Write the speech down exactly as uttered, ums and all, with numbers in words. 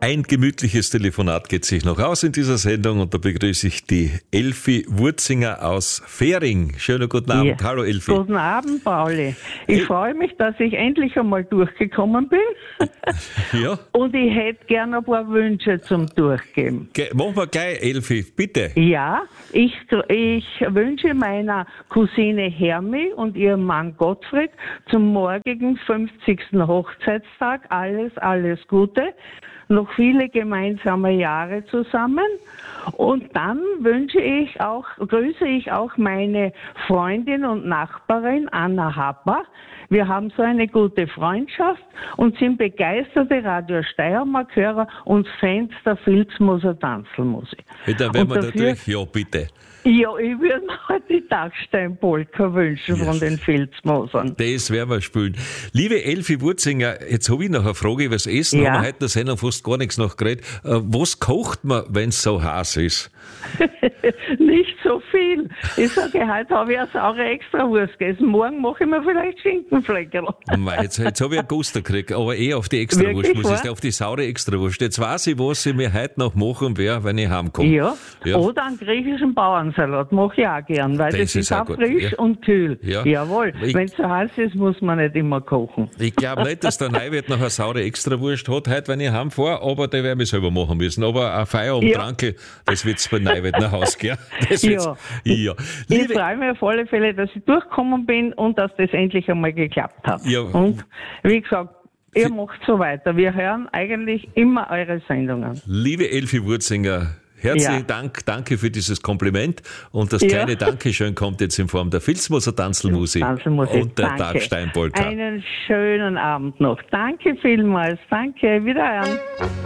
Ein gemütliches Telefonat geht sich noch aus in dieser Sendung und da begrüße ich die Elfi Wurzinger aus Fähring. Schönen guten Abend. Ja. Hallo Elfi. Guten Abend, Pauli. Ich Hey. freue mich, dass ich endlich einmal durchgekommen bin. Ja, Und ich hätte gerne ein paar Wünsche zum Durchgeben. Ge- machen wir gleich, Elfi, bitte. Ja, ich, ich wünsche meiner Cousine Hermi und ihrem Mann Gottfried zum morgigen fünfzigsten Hochzeitstag alles, alles Gute. Noch viele gemeinsame Jahre zusammen. Und dann wünsche ich auch, grüße ich auch meine Freundin und Nachbarin Anna Happer. Wir haben so eine gute Freundschaft und sind begeisterte Radio Steiermark-Hörer und Fans der Filzmoser Tanzelmusik. Ja, dann werden Und wir dafür- natürlich, ja bitte. Ja, ich würde mir halt die Dachstein-Polka wünschen Ja. von den Filzmosern. Das werden wir spielen. Liebe Elfi Wurzinger, jetzt habe ich noch eine Frage über das Essen. Ja. Haben wir heute in der Sendung fast gar nichts noch geredet. Äh, Was kocht man, wenn es so heiß ist? Nicht so viel. Ich sage, heute habe ich eine saure Extrawurst gegessen. Morgen mache ich mir vielleicht Schinkenfleckerl. Mei, Jetzt, jetzt habe ich einen Guster gekriegt, aber eh auf die Extrawurst, Wirklich, muss ich wahr? auf die saure Extrawurst. Jetzt weiß ich, was ich mir heute noch machen werde, wenn ich heimkomme. Ja. Ja. Oder einen griechischen Bauernsalat mache ich auch gern, weil Das das, ist ist auch auch gut, frisch ja. und kühl. Ja. Jawohl. Ich- Wenn es so heiß ist, muss man nicht immer kochen. Ich glaube nicht, dass der Neuwirt noch eine saure Extrawurst hat, heute, wenn ich heimfahre, aber der werde ich selber machen müssen. Aber ein Feierabendtranke, das wird's bei Neuwirt nach Hause gehen. Das wird's, Ja. ja. Ich Liebe, freue mich auf alle Fälle, dass ich durchgekommen bin und dass das endlich einmal geklappt hat. Ja. Und wie gesagt, ihr macht so weiter. Wir hören eigentlich immer eure Sendungen. liebe Elfi Wurzinger, herzlichen Ja. Dank, danke für dieses Kompliment. Und das Ja. kleine Dankeschön kommt jetzt in Form der Filzmoser Tanzelmusik Tanzelmusik. und der Danke. Dachsteinpolka. Einen schönen Abend noch. Danke vielmals. Danke. Wiederhören.